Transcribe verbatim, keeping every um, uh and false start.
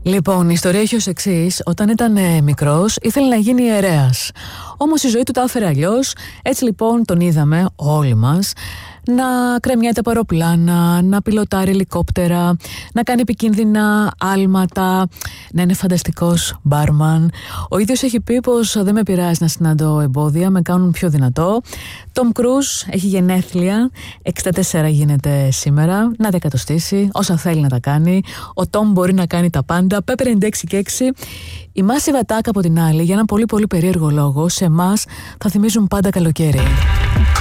Λοιπόν, η ιστορία έχει ως εξής. Όταν ήταν ε, μικρός ήθελε να γίνει ιερέας. Όμως η ζωή του τα έφερε αλλιώς. Έτσι λοιπόν τον είδαμε όλοι μας να κρεμιέται από αεροπλάνα, να πιλοτάρει ελικόπτερα, να κάνει επικίνδυνα άλματα, να είναι φανταστικός μπάρμαν. Ο ίδιος έχει πει πως δεν με πειράζει να συναντώ εμπόδια, με κάνουν πιο δυνατό. Τομ Κρούζ έχει γενέθλια, εξήντα τέσσερα γίνεται σήμερα, να τα εκατοστήσει, όσα θέλει να τα κάνει. Ο Τομ μπορεί να κάνει τα πάντα. Πέπερ ενενήντα έξι και έξι. Η Massive Attack από την άλλη, για έναν πολύ πολύ περίεργο λόγο, σε εμάς θα θυμίζουν πάντα καλοκαίρι.